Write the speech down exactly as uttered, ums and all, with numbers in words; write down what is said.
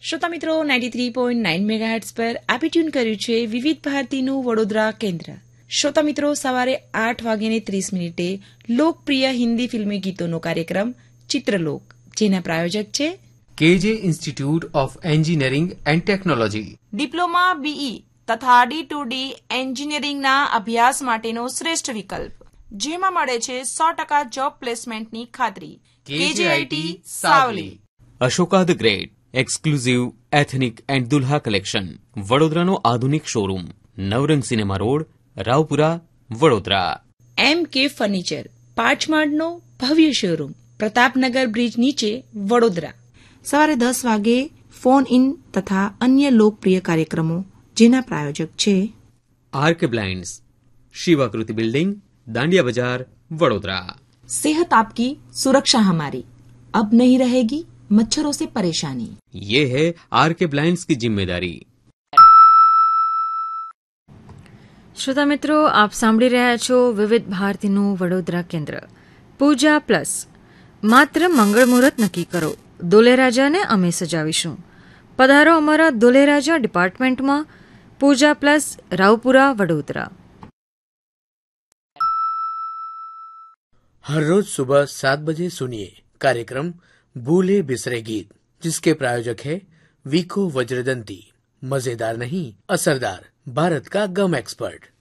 શ્રોતા મિત્રો ninety three point nine megahertz પર આપે ટ્યુન કર્યું છે વિવિધ ભારતીનું વડોદરા કેન્દ્ર. શ્રોતા મિત્રો, સવારે આઠ વાગ્યાને ત્રીસ મિનિટે લોકપ્રિય હિન્દી ફિલ્મી ગીતોનો કાર્યક્રમ ચિત્રલોક, જેના પ્રાયોજક છે કેજે institute of engineering and technology. Diploma BE તથા ડી ટુ ડી એન્જિનિયરિંગના અભ્યાસ માટેનો શ્રેષ્ઠ વિકલ્પ, જેમાં મળે છે સો ટકા જોબ પ્લેસમેન્ટની ખાતરી. કેજેઆઈટી Savli. Ashoka the great exclusive ethnic and Dulha collection, વડોદરાનો આધુનિક શોરૂમ, નવરંગ સિનેમા રોડ, રાવપુરા, વડોદરા. એમ કે ફર્નિચર, પાંચમાળનો ભવ્ય શોરૂમ, પ્રતાપનગર બ્રિજ નીચે, વડોદરા. સવારે દસ વાગે ફોન ઇન તથા અન્ય લોકપ્રિય કાર્યક્રમો, જેના પ્રાયોજક છે આરકે બ્લાઇન્ડ્સ, શિવાકૃતિ બિલ્ડિંગ, દાંડિયા બજાર, વડોદરા. सेहत आपकी सुरक्षा हमारी, अब नहीं रहेगी मच्छरों से परेशानी. ये है आरके ब्लाइंड्स की जिम्मेदारी. શ્રોતા મિત્રો, આપ સાંભળી રહ્યા છો વિવિધ ભારતીનું વડોદરા કેન્દ્ર. પૂજા પ્લસ, માત્ર મંગળ મુહૂર્ત નક્કી કરો, દોલેરાજાને અમે સજાવીશું. પધારો અમારા દોલેરાજા ડિપાર્ટમેન્ટમાં. પૂજા પ્લસ, રાવપુરા, વડોદરા. हर रोज सुबह सात बजे सुनिए कार्यक्रम भूले बिसरे गीत, जिसके प्रायोजक है वीको वज्रदंती. मजेदार नहीं, असरदार, भारत का गम एक्सपर्ट.